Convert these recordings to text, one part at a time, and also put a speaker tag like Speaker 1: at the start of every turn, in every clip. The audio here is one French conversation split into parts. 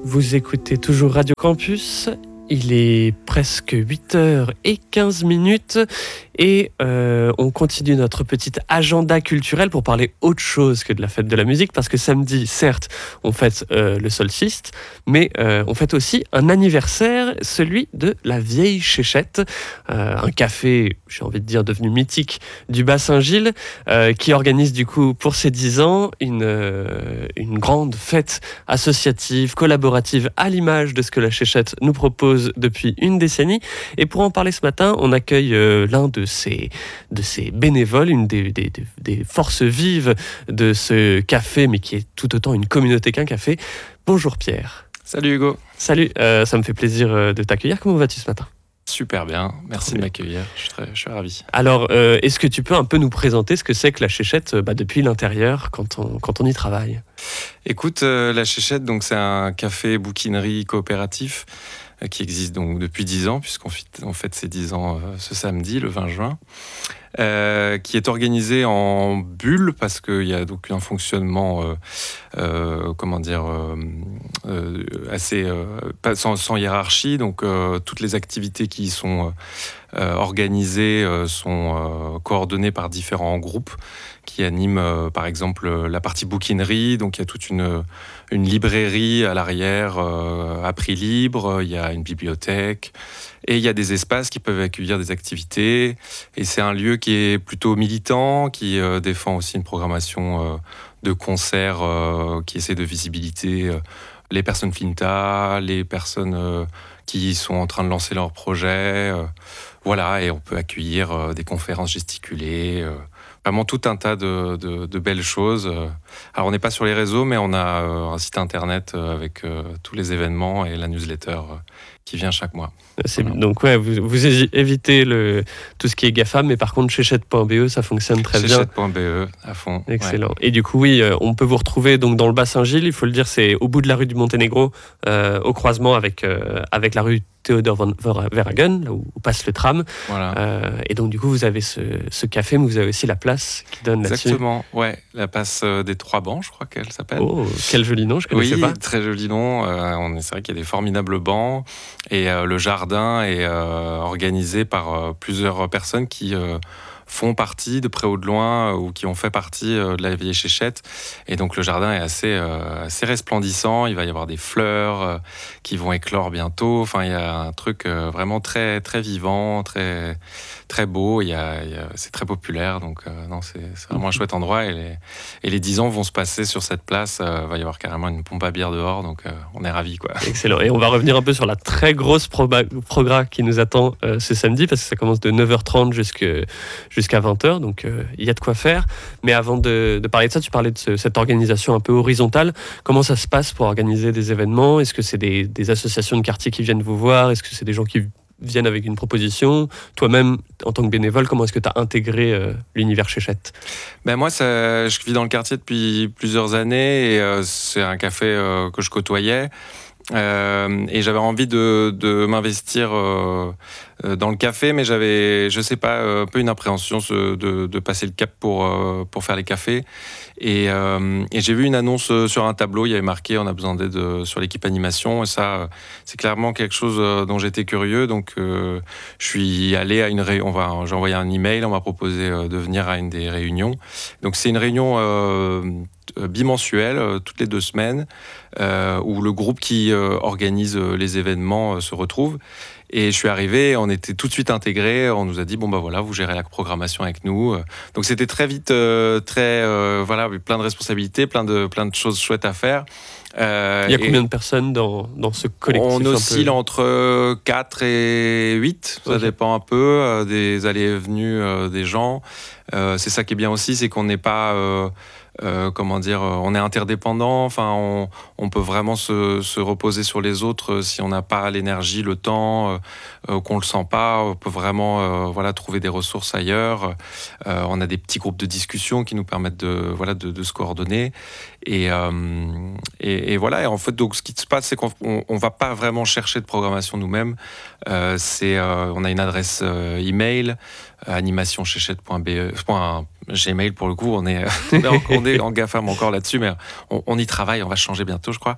Speaker 1: Vous écoutez toujours Radio Campus, il est presque 8h15 et on continue notre petit agenda culturel pour parler autre chose que de la fête de la musique, parce que samedi, certes, on fête le solstice, mais on fête aussi un anniversaire, celui de la Vieille Chéchette, un café, j'ai envie de dire, devenu mythique du Bas-Saint-Gilles, qui organise du coup pour ses 10 ans une grande fête associative, collaborative, à l'image de ce que la Chéchette nous propose depuis une décennie. Et pour en parler ce matin, on accueille l'un de ces bénévoles, une des forces vives de ce café, mais qui est tout autant une communauté qu'un café. Bonjour Pierre.
Speaker 2: Salut Hugo.
Speaker 1: Salut, ça me fait plaisir de t'accueillir. Comment vas-tu ce matin ?
Speaker 2: Super bien, merci de m'accueillir, je suis ravi.
Speaker 1: Alors, est-ce que tu peux un peu nous présenter ce que c'est que la Chéchette depuis l'intérieur quand on y travaille ?
Speaker 2: Écoute, la Chéchette, donc, c'est un café bouquinerie coopératif qui existe donc depuis 10 ans, puisqu'on fête ses 10 ans ce samedi, le 20 juin. Qui est organisé en bulle parce qu'il y a donc un fonctionnement assez sans hiérarchie, donc toutes les activités qui y sont organisées sont coordonnées par différents groupes qui animent par exemple la partie bouquinerie. Donc il y a toute une librairie à l'arrière à prix libre, il y a une bibliothèque et il y a des espaces qui peuvent accueillir des activités, et c'est un lieu qui est plutôt militant, qui défend aussi une programmation de concerts qui essaie de visibilité les personnes FLINTA, les personnes qui sont en train de lancer leur projet. Voilà, et on peut accueillir des conférences gesticulées, vraiment tout un tas de belles choses. Alors on n'est pas sur les réseaux, mais on a un site internet avec tous les événements et la newsletter qui vient chaque mois.
Speaker 1: Voilà. Donc ouais, vous évitez tout ce qui est GAFAM, mais par contre Chéchette.be, ça fonctionne très bien.
Speaker 2: Chéchette.be à fond.
Speaker 1: Excellent. Ouais. Et du coup, oui, on peut vous retrouver donc dans le Bas-Saint-Gilles, il faut le dire, c'est au bout de la rue du Monténégro, au croisement avec la rue Théodore von Verhagen, là où passe le tram.
Speaker 2: Voilà.
Speaker 1: Et donc du coup, vous avez ce café, mais vous avez aussi la place qui donne là-dessus.
Speaker 2: Exactement, ouais, la place des 3 bancs, je crois qu'elle s'appelle.
Speaker 1: Oh, quel joli nom, je connaissais pas.
Speaker 2: Oui, très joli nom. C'est vrai qu'il y a des formidables bancs, et le jardin est organisé par plusieurs personnes qui font partie de près ou de loin ou qui ont fait partie de la Vieille Chéchette. Et donc le jardin est assez resplendissant. Il va y avoir des fleurs qui vont éclore bientôt. Enfin, il y a un truc vraiment très, très vivant, très, très beau. C'est très populaire. Donc non, c'est vraiment un chouette endroit. Et les 10 ans vont se passer sur cette place. Il va y avoir carrément une pompe à bière dehors. Donc on est ravis, quoi.
Speaker 1: Excellent. Et on va revenir un peu sur la très grosse programme qui nous attend ce samedi, parce que ça commence de 9h30 jusqu'à 20h, donc il y a de quoi faire. Mais avant de parler de ça, tu parlais de cette organisation un peu horizontale. Comment ça se passe pour organiser des événements ? Est-ce que c'est des associations de quartier qui viennent vous voir ? Est-ce que c'est des gens qui viennent avec une proposition ? Toi-même, en tant que bénévole, comment est-ce que tu as intégré l'univers Chéchette ?
Speaker 2: Moi, je vis dans le quartier depuis plusieurs années, et c'est un café que je côtoyais. Et j'avais envie de m'investir dans le café, mais j'avais, je sais pas, un peu une appréhension de passer le cap pour faire les cafés. Et j'ai vu une annonce sur un tableau, il y avait marqué on a besoin d'aide sur l'équipe animation, et ça c'est clairement quelque chose dont j'étais curieux. Donc je suis allé à une réunion, j'ai envoyé un email, on m'a proposé de venir à une des réunions. Donc c'est une réunion bimensuelle, toutes les 2 semaines, où le groupe qui organise les événements se retrouve. Et je suis arrivé, on était tout de suite intégrés, on nous a dit, voilà, vous gérez la programmation avec nous. Donc c'était très vite, voilà, plein de responsabilités, plein de choses chouettes à faire.
Speaker 1: Il y a combien de personnes dans ce collectif ?
Speaker 2: On oscille entre 4 et 8, ça dépend un peu des allées et venues des gens. C'est ça qui est bien aussi, c'est qu'on n'est pas... on est interdépendant. Enfin, on peut vraiment se reposer sur les autres si on n'a pas l'énergie, le temps, qu'on le sent pas. On peut vraiment trouver des ressources ailleurs. On a des petits groupes de discussion qui nous permettent de se coordonner. Et voilà. Et en fait, donc, ce qui se passe, c'est qu'on va pas vraiment chercher de programmation nous-mêmes. On a une adresse email, animationchechette.be, Gmail, pour le coup, on est en GAFAM encore là-dessus, mais on y travaille, on va changer bientôt, je crois.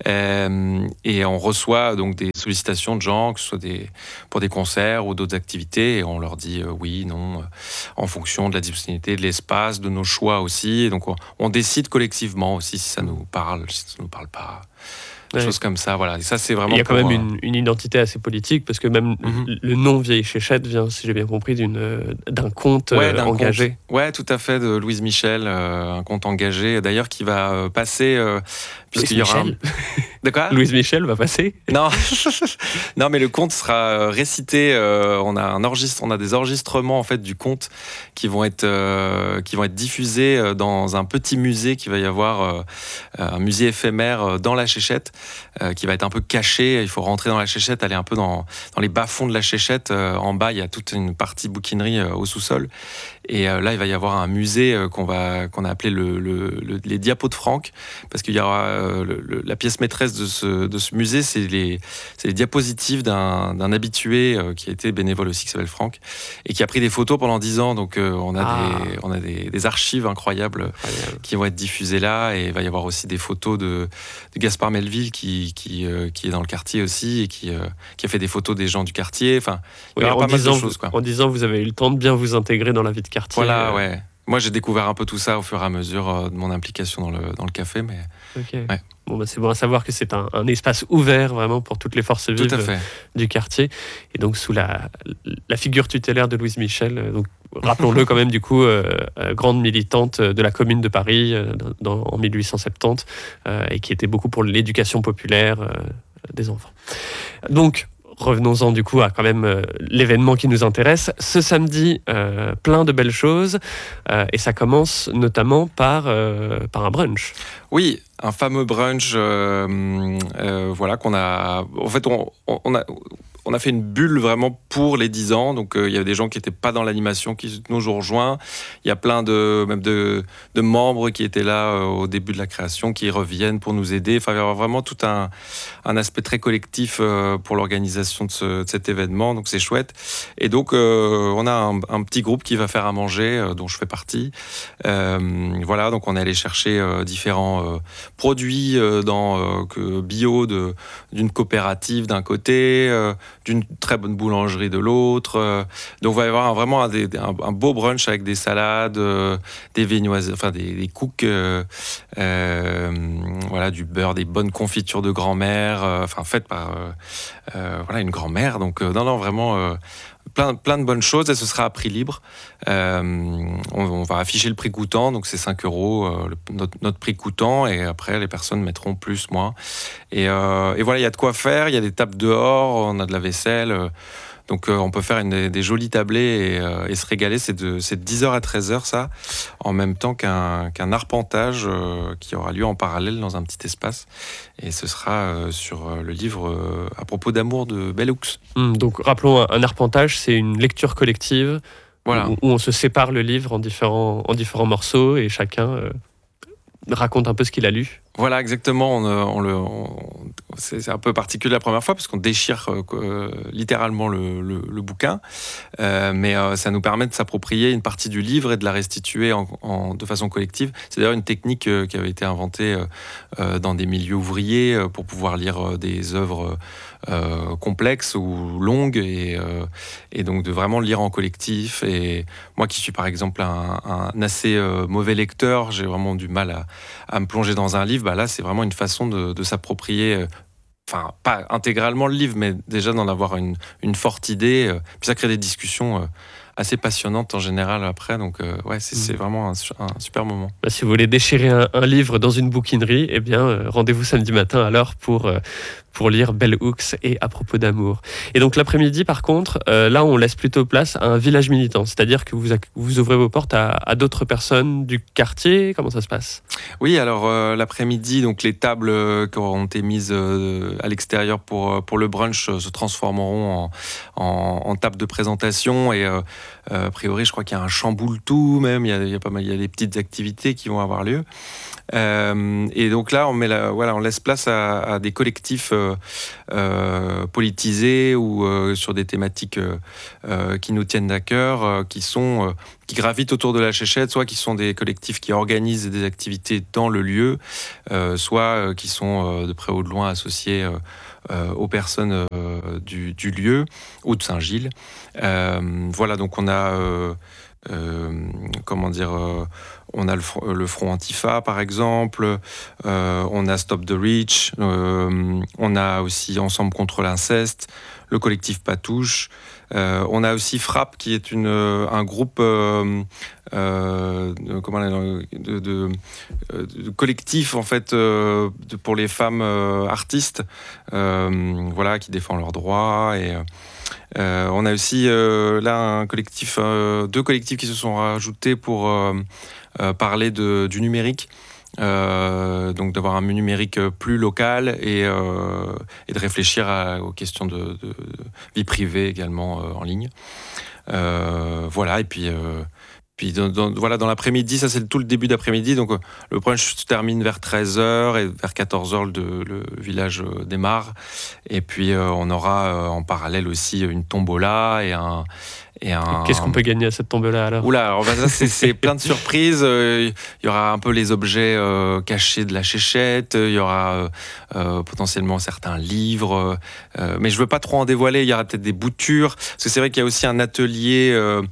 Speaker 2: Et on reçoit donc des sollicitations de gens, que ce soit pour des concerts ou d'autres activités, et on leur dit oui, non, en fonction de la disponibilité, de l'espace, de nos choix aussi. Et donc on décide collectivement aussi si ça nous parle, si ça nous parle pas. Des choses comme ça, voilà. Et ça, c'est vraiment.
Speaker 1: Il y a quand même une identité assez politique, parce que même le nom Vieille Chéchette vient, si j'ai bien compris, d'un conte engagé.
Speaker 2: Ouais, tout à fait, de Louise Michel, un conte engagé, d'ailleurs, qui va passer.
Speaker 1: Puisqu'il y aura
Speaker 2: De quoi ?
Speaker 1: Louise Michel va passer ?
Speaker 2: Non, non, mais le conte sera récité. On a des enregistrements en fait du conte qui vont être diffusés dans un petit musée qui va y avoir, un musée éphémère dans la Chéchette, qui va être un peu caché. Il faut rentrer dans la Chéchette, aller un peu dans les bas-fonds de la Chéchette. En bas, il y a toute une partie bouquinerie au sous-sol. Et là, il va y avoir un musée qu'on a appelé les Diapos de Franck, parce qu'il y aura la pièce maîtresse de ce musée, c'est les diapositives d'un habitué qui a été bénévole aussi, qui s'appelle Franck, et qui a pris des photos pendant 10 ans. Donc on a des archives incroyables qui vont être diffusées là, et il va y avoir aussi des photos de Gaspard Melville qui est dans le quartier aussi, et qui a fait des photos des gens du quartier. Enfin, il y aura pas mal de choses, quoi.
Speaker 1: En 10 ans, vous avez eu le temps de bien vous intégrer dans la vie de quartier.
Speaker 2: Voilà, ouais. Moi, j'ai découvert un peu tout ça au fur et à mesure de mon implication dans le café. Mais...
Speaker 1: Okay. Ouais. Bon, c'est bon à savoir que c'est un espace ouvert vraiment pour toutes les forces vives du quartier. Et donc, sous la figure tutélaire de Louise Michel, donc, rappelons-le quand même, du coup, grande militante de la Commune de Paris en 1870, et qui était beaucoup pour l'éducation populaire des enfants. Donc, revenons-en du coup à quand même l'événement qui nous intéresse. Ce samedi, plein de belles choses, et ça commence notamment par un brunch.
Speaker 2: Oui, un fameux brunch, voilà, qu'on a... En fait, on a fait une bulle vraiment pour les 10 ans. Donc, il y a des gens qui n'étaient pas dans l'animation qui nous ont rejoints. Il y a plein de membres qui étaient là au début de la création, qui reviennent pour nous aider. Enfin, il y a vraiment tout un aspect très collectif pour l'organisation de cet événement. Donc, c'est chouette. Et donc, on a un petit groupe qui va faire à manger, dont je fais partie. Voilà, donc on est allé chercher différents produits bio d'une coopérative d'un côté, d'une très bonne boulangerie de l'autre. Donc, il va y avoir vraiment un beau brunch avec des salades, des viennoiseries, enfin des cooks, voilà, du beurre, des bonnes confitures de grand-mère, faites par voilà, une grand-mère. Donc, non, vraiment... Plein de bonnes choses, et ce sera à prix libre. On va afficher le prix coûtant, donc c'est 5 €, notre prix coûtant, et après les personnes mettront plus, moins. Et voilà, il y a de quoi faire, il y a des tables dehors, on a de la vaisselle. Donc on peut faire des jolis tablés et se régaler. C'est de 10h à 13h, ça, en même temps qu'un arpentage qui aura lieu en parallèle dans un petit espace. Et ce sera sur le livre À propos d'amour de Bell Hooks.
Speaker 1: Donc rappelons, un arpentage, c'est une lecture collective,
Speaker 2: voilà,
Speaker 1: où on se sépare le livre en différents morceaux, et chacun raconte un peu ce qu'il a lu.
Speaker 2: Voilà, exactement. C'est un peu particulier la première fois, parce qu'on déchire littéralement le bouquin, mais ça nous permet de s'approprier une partie du livre et de la restituer de façon collective. C'est d'ailleurs une technique qui avait été inventée dans des milieux ouvriers pour pouvoir lire des œuvres complexes ou longues, et donc de vraiment lire en collectif. Et moi qui suis par exemple un assez mauvais lecteur, j'ai vraiment du mal à me plonger dans un livre. Bah là, c'est vraiment une façon de s'approprier, enfin, pas intégralement le livre, mais déjà d'en avoir une forte idée. Puis ça crée des discussions assez passionnantes en général après. Donc, ouais, c'est vraiment un super moment.
Speaker 1: Bah, si vous voulez déchirer un livre dans une bouquinerie, eh bien, rendez-vous samedi matin alors pour lire Bell Hooks et À propos d'amour. Et donc l'après-midi, par contre, là, on laisse plutôt place à un village militant, c'est-à-dire que vous ouvrez vos portes à d'autres personnes du quartier. Comment ça se passe ?
Speaker 2: Oui, alors l'après-midi, donc les tables qui auront été mises à l'extérieur pour le brunch se transformeront en table de présentation, et a priori, je crois qu'il y a un chamboule-tout même, il y a pas mal, il y a des petites activités qui vont avoir lieu. Et donc là, on laisse place à des collectifs politisés ou sur des thématiques qui nous tiennent à cœur, qui sont qui gravitent autour de la Chéchette, soit qui sont des collectifs qui organisent des activités dans le lieu, soit qui sont de près ou de loin associés aux personnes du lieu ou de Saint-Gilles. Voilà, donc on a on a le Front Antifa par exemple, on a Stop the Reach, on a aussi Ensemble contre l'inceste, le collectif Patouche, on a aussi Frappe qui est un groupe de collectif en fait pour les femmes artistes, voilà, qui défend leurs droits. Et on a aussi là deux collectifs qui se sont rajoutés pour parler du numérique. Donc d'avoir un numérique plus local et de réfléchir aux questions de vie privée également en ligne. Voilà, et puis voilà, dans l'après-midi, ça c'est tout le début d'après-midi, donc le brunch se termine vers 13h et vers 14h le village démarre, et puis on aura en parallèle aussi une tombola et
Speaker 1: Qu'est-ce qu'on peut gagner à cette tombola alors ?
Speaker 2: Oula, alors ça c'est plein de surprises. Il y aura un peu les objets cachés de la Chéchette. Il y aura potentiellement certains livres, mais je veux pas trop en dévoiler. Il y aura peut-être des boutures, parce que c'est vrai qu'il y a aussi un atelier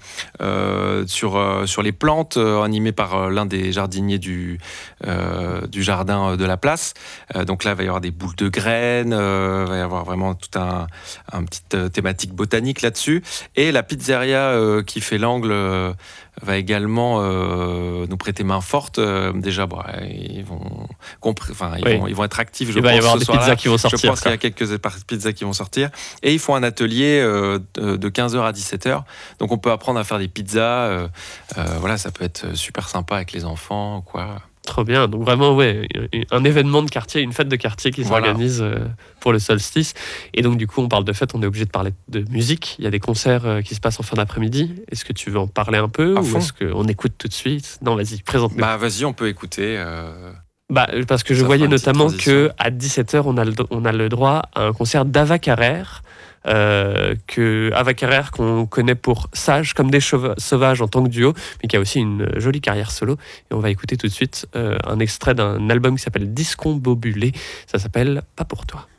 Speaker 2: sur les plantes animé par l'un des jardiniers du jardin de la place. Donc là, il va y avoir des boules de graines. Il va y avoir vraiment tout un petite thématique botanique là-dessus. Et la pizzeria qui fait l'angle va également nous prêter main forte. Déjà, ils vont être actifs.
Speaker 1: Il va y avoir des pizzas qui vont sortir.
Speaker 2: Je pense qu'il y a quelques pizzas qui vont sortir. Et ils font un atelier de 15h à 17h. Donc on peut apprendre à faire des pizzas. Voilà, ça peut être super sympa avec les enfants, quoi.
Speaker 1: Trop bien, donc vraiment un événement de quartier, une fête de quartier qui s'organise pour le solstice. Et donc du coup on parle de fête, on est obligé de parler de musique. Il y a des concerts qui se passent en fin d'après-midi. Est-ce que tu veux en parler un peu ou est-ce qu'on écoute tout de suite ? Non, vas-y, présente-nous.
Speaker 2: Vas-y, on peut écouter.
Speaker 1: Parce que je voyais notamment qu'à 17h on a le droit à un concert d'Ava Carrère. Ava Carrère qu'on connaît pour Sage comme des sauvages en tant que duo, mais qui a aussi une jolie carrière solo. Et on va écouter tout de suite un extrait d'un album qui s'appelle Discombobulé. Ça s'appelle Pas pour toi.